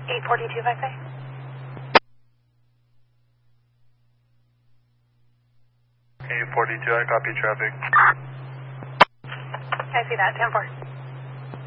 842, if I say. 842, I copy traffic. I see that, 10-4.